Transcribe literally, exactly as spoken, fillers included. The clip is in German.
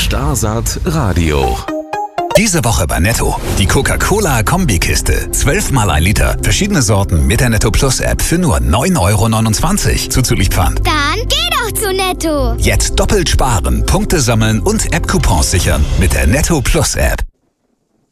Starsaat Radio. Diese Woche bei Netto. Die Coca-Cola-Kombikiste. zwölf mal ein Liter. Verschiedene Sorten mit der Netto Plus App für nur neun Euro neunundzwanzig. Zuzüglich Pfand. Dann geh doch zu Netto. Jetzt doppelt sparen, Punkte sammeln und App-Coupons sichern mit der Netto Plus App.